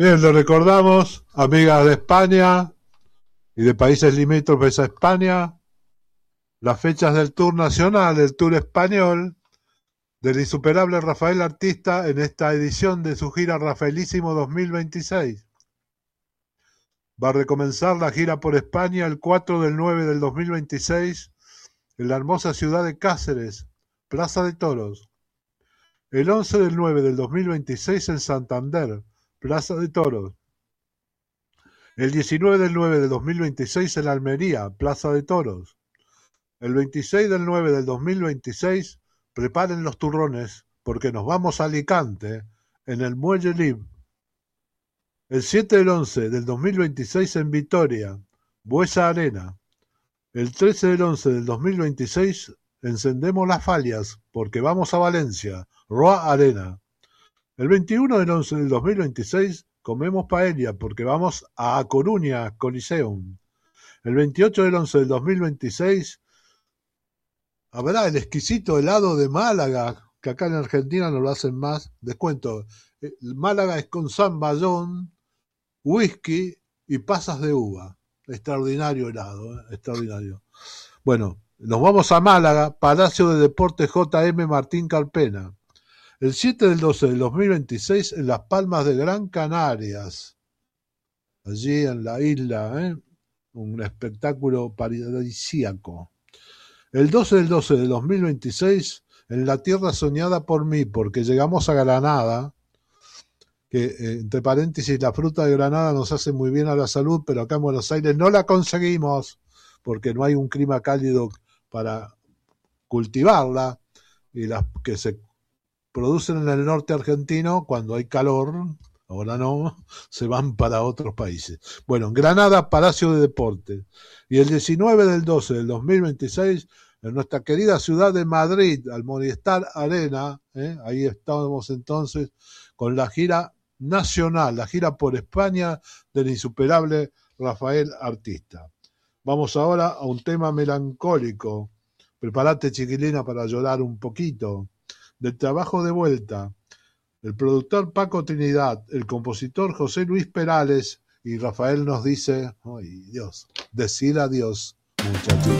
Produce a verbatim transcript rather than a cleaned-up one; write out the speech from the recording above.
Bien, lo recordamos, amigas de España y de países limítrofes a España, las fechas del Tour Nacional, el Tour Español, del insuperable Rafael Artista en esta edición de su gira Rafaelísimo dos mil veintiséis. Va a recomenzar la gira por España el cuatro del nueve del dos mil veintiséis en la hermosa ciudad de Cáceres, Plaza de Toros. El once del nueve del dos mil veintiséis en Santander, Plaza de Toros. El diecinueve del nueve del dos mil veintiséis en Almería, Plaza de Toros. El veintiséis del nueve del dos mil veintiséis, preparen los turrones, porque nos vamos a Alicante, en el Muelle Lib. El siete del once del dos mil veintiséis en Vitoria, Buesa Arena. El trece del once del dos mil veintiséis, encendemos las fallas, porque vamos a Valencia, Roa Arena. El veintiuno del once del dos mil veintiséis, comemos paella, porque vamos a A Coruña, Coliseum. El veintiocho del once del dos mil veintiséis, habrá el exquisito helado de Málaga, que acá en Argentina no lo hacen más. Descuento, Málaga es con zamballón, whisky y pasas de uva. Extraordinario helado, ¿eh? Extraordinario. Bueno, nos vamos a Málaga, Palacio de Deportes J M Martín Carpena. El siete del doce del dos mil veintiséis en Las Palmas de Gran Canarias. Allí en la isla, ¿eh? Un espectáculo paradisíaco. El doce del doce del dos mil veintiséis en la tierra soñada por mí, porque llegamos a Granada, que eh, entre paréntesis la fruta de Granada nos hace muy bien a la salud, pero acá en Buenos Aires no la conseguimos porque no hay un clima cálido para cultivarla, y las que se producen en el norte argentino cuando hay calor, ahora no, se van para otros países. Bueno, en Granada, Palacio de Deportes. Y el diecinueve del doce del dos mil veintiséis, en nuestra querida ciudad de Madrid, al Movistar Arena, ¿eh? Ahí estábamos entonces con la gira nacional, la gira por España del insuperable Rafael Artista. Vamos ahora a un tema melancólico. Prepárate, chiquilina, para llorar un poquito. Del trabajo de vuelta, el productor Paco Trinidad, el compositor José Luis Perales, y Rafael nos dice, ay Dios, decir adiós, muchachos.